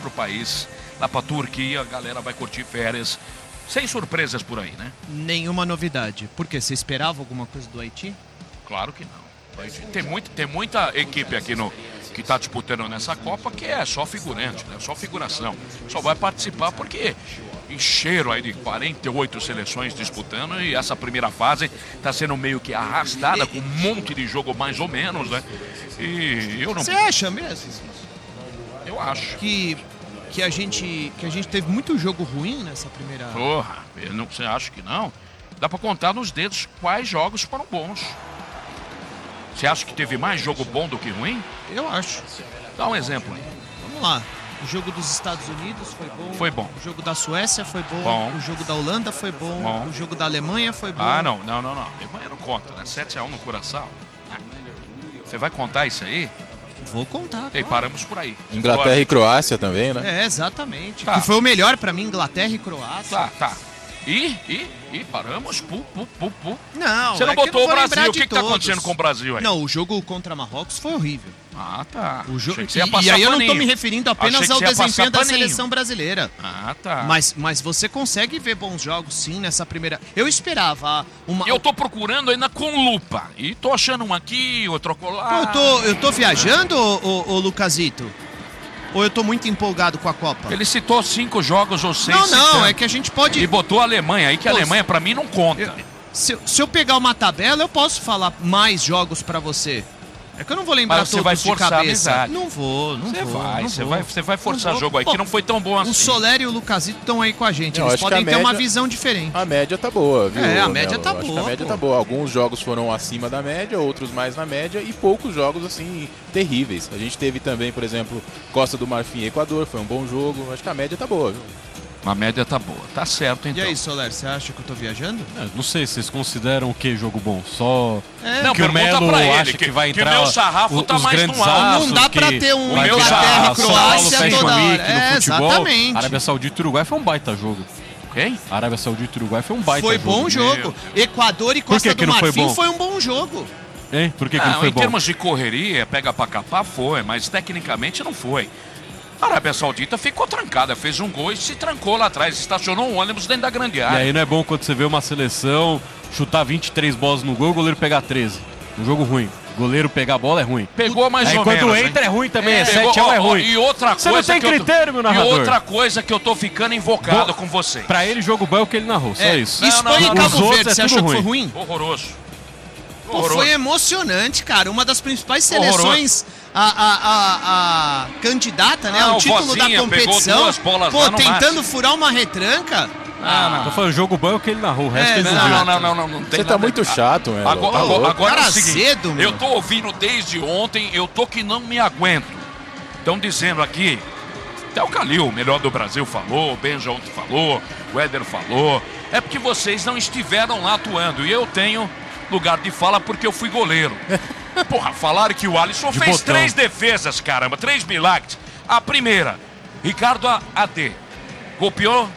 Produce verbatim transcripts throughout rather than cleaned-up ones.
pro país, lá pra Turquia, a galera vai curtir férias. Sem surpresas por aí, né? Nenhuma novidade. Por quê? Você esperava alguma coisa do Haiti? Claro que não. Tem, muito, tem muita equipe aqui no, que está disputando nessa Copa que é só figurante, né? Só figuração. Só vai participar porque encheram aí de quarenta e oito seleções disputando e essa primeira fase está sendo meio que arrastada com um monte de jogo mais ou menos, né? E eu não... Você acha mesmo? Eu acho. Que, que, a gente, que a gente teve muito jogo ruim nessa primeira... Porra, eu não, você acha que não? Dá para contar nos dedos quais jogos foram bons. Você acha que teve mais jogo bom do que ruim? Eu acho. Dá um exemplo aí. Vamos lá. O jogo dos Estados Unidos foi bom. Foi bom. O jogo da Suécia foi bom. Bom. O jogo da Holanda foi bom. Bom. O jogo da Alemanha foi bom. Ah, não, não, não, não. A Alemanha não conta, né? sete a um no Curaçao. Você vai contar isso aí? Vou contar. E paramos por aí. Inglaterra Agora... e Croácia também, né? É, exatamente. Tá. Que foi o melhor pra mim, Inglaterra e Croácia. Tá, tá. E, e, e paramos, pu, pu, pu, pu. Não, Você não é que eu botou não o vou Brasil, lembrar o que, de que tá todos. acontecendo com o Brasil aí? Não, o jogo contra Marrocos foi horrível. Ah, tá. O jogo... Achei que você ia E, passar e aí eu não paninho. tô me referindo apenas Achei que ao você ia desempenho passar da paninho. seleção brasileira. Ah, tá. Mas, mas você consegue ver bons jogos, sim, nessa primeira... Eu esperava uma... Eu tô procurando ainda com lupa. E tô achando um aqui, outro Pô, acolá. eu, tô, eu tô viajando, ô, ô, ô Lucasito? Ou eu tô muito empolgado com a Copa? Ele citou cinco jogos ou seis. Não, não, citando. é que a gente pode... E botou a Alemanha aí, que a Pô, Alemanha pra mim não conta. Eu- se, eu- se eu pegar uma tabela, eu posso falar mais jogos pra você. É que eu não vou lembrar Mas você todos vai de forçar a cabeça. amizade. Não vou, não Você vou. vai, não você vou. vai, você vai forçar Não vou. jogo aí, Pô, que não foi tão bom assim. O Soler e o Lucasito estão aí com a gente. Eu Eles acho que podem a ter uma média- visão diferente. A média tá boa, viu? É, a média Melo? tá Acho que boa, a média pô. tá boa. Alguns jogos foram acima da média, outros mais na média e poucos jogos, assim, terríveis. A gente teve também, por exemplo, Costa do Marfim e Equador, foi um bom jogo. Acho que a média tá boa, viu? A média tá boa, tá certo E então. aí, Soler, você acha que eu tô viajando? É, não sei, vocês consideram o que jogo bom? Só É, Não, que o pergunta Melo pra ele, acha que- que, vai que entrar o meu sarrafo o- tá os mais grandes no alto. astros Não dá pra que ter um vai Inglaterra virar e São Paulo Croácia Fashion toda hora. Week É, no futebol. exatamente. Arábia Saudita e Uruguai foi um baita jogo. Quem? Arábia Saudita e Uruguai foi um baita Foi jogo. bom jogo. Equador e Costa que que do não foi Marfim bom? foi um bom jogo. Hein? Por que, que Não, não foi em bom? termos de correria, pega pra capar, foi, mas tecnicamente não foi. A Arábia Saudita ficou trancada, fez um gol e se trancou lá atrás, estacionou um ônibus dentro da grande E área. aí não é bom quando você vê uma seleção chutar vinte e três bolas no gol, o goleiro pegar treze. Um jogo ruim. Goleiro pegar a bola é ruim. Pegou mais Aí ou quando menos. entra hein? é ruim também, é, Pegou- sete a um é ó, ó, ruim. E outra Você não coisa tem que eu tô- critério, meu E narrador. outra coisa que eu tô ficando invocado com você. Pra ele, jogo bom é o que ele narrou, só É, isso. Não, Espanha não, e não, Cabo os outros Verde, é você tudo achou que foi ruim. ruim? Horroroso. Pô, Horroroso. foi emocionante, cara. Uma das principais Horroroso. seleções a, a, a, a candidata, né? Ah, ao o título Vozinha da pegou competição. duas bolas Pô, lá no tentando máximo. furar uma retranca. Ah, não. Tô falando, jogo bom é o que ele narrou, o resto É, ele não, Não, viu. não, não, não, não, não tem Você tá nada- muito chato, Melo. Agora, Tá agora, louco. agora é o Cara seguinte, cedo, meu. eu tô ouvindo desde ontem, eu tô que não me aguento. Estão dizendo aqui, até o Calil, o melhor do Brasil, falou, o Benja ontem falou, o Éder falou. É porque vocês não estiveram lá atuando e eu tenho lugar de fala porque eu fui goleiro. Porra, falaram que o Alisson De fez botão. três defesas, caramba, três milagres. A primeira, Ricardo A D, golpeou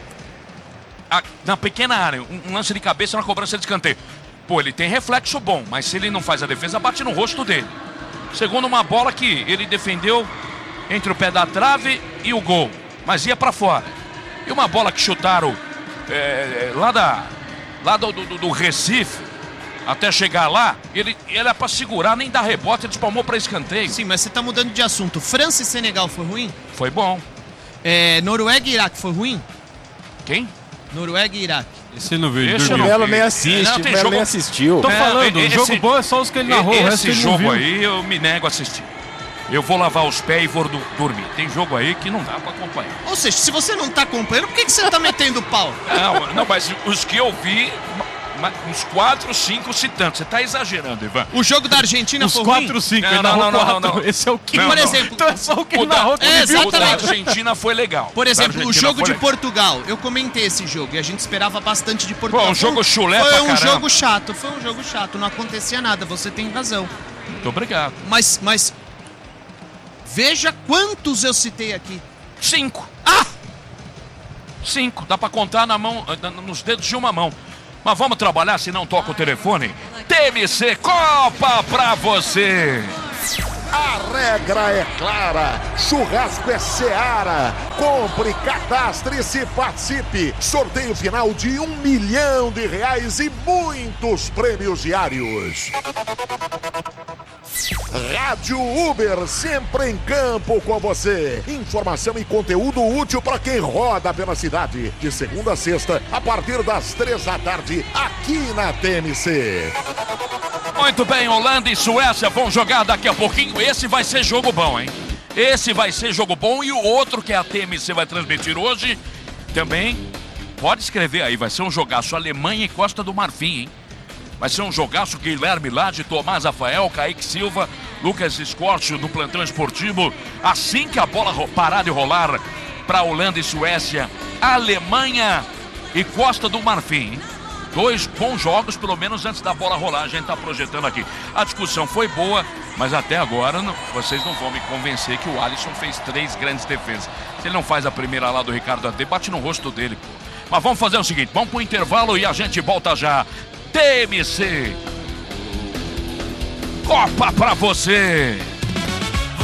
a- na pequena área, um, um lance de cabeça na cobrança de escanteio. Pô, ele tem reflexo bom, mas se ele não faz a defesa, bate no rosto dele. Segundo, uma bola que ele defendeu entre o pé da trave e o gol, mas ia pra fora. E uma bola que chutaram é, é, lá, da, lá do, do, do Recife, até chegar lá, ele ele era pra segurar, nem dar rebote, ele espalmou pra escanteio. Sim, mas você tá mudando de assunto. França e Senegal foi ruim? Foi bom. É, Noruega e Iraque foi ruim? Quem? Noruega e Iraque. Esse não viu, ele Esse eu O dormiu. não Melo vi. nem assiste, Não, o tem Melo jogo- nem assistiu. Tô É, falando, esse- o jogo bom é só os que ele narrou, o resto Esse ele não jogo viu. aí eu me nego a assistir. Eu vou lavar os pés e vou do- dormir. Tem jogo aí que não dá pra acompanhar. Ou seja, se você não tá acompanhando, por que, que você tá metendo pau? Não, não, mas os que eu vi, ma- uns quatro, cinco citando. Você tá exagerando, Ivan. O jogo da Argentina Os foi quatro, ruim? cinco, Não, ele não, narrou não, não, quatro. não. Esse é o que Não, Por não. exemplo, Então é só o que ele O da, narrou. É, o da exatamente. Argentina foi legal. Por Da exemplo, o Argentina jogo foi de legal. Portugal, eu comentei esse jogo e a gente esperava bastante de Portugal. Pô, um jogo chulé Foi pra um caramba. jogo chato, foi um jogo chato, não acontecia nada, você tem razão. Muito obrigado. Mas, mas, veja quantos eu citei aqui. Cinco. Ah! Cinco. Dá pra contar na mão, na- nos dedos de uma mão. Mas vamos trabalhar, se não toca o telefone. T M C Copa pra você. A regra é clara, churrasco é Seara. Compre, cadastre-se, participe. Sorteio final de um milhão de reais e muitos prêmios diários. Rádio Uber, sempre em campo com você. Informação e conteúdo útil para quem roda pela cidade. De segunda a sexta, a partir das três da tarde, aqui na T M C. Muito bem, Holanda e Suécia vão jogar daqui a pouquinho. Esse vai ser jogo bom, hein? Esse vai ser jogo bom. E o outro que a T M C vai transmitir hoje também, pode escrever aí, vai ser um jogaço. Alemanha e Costa do Marfim, hein? Vai ser um jogaço. Guilherme Lade, Tomás Rafael, Kaique Silva, Lucas Escorte do Plantão Esportivo. Assim que a bola parar de rolar para Holanda e Suécia, Alemanha e Costa do Marfim, hein? Dois bons jogos, pelo menos antes da bola rolar, a gente está projetando aqui. A discussão foi boa, mas até agora não, vocês não vão me convencer que o Alisson fez três grandes defesas. Se ele não faz a primeira lá do Ricardo Ade, bate no rosto dele, pô. Mas vamos fazer o seguinte, vamos pro intervalo e a gente volta já. T M C Copa pra você!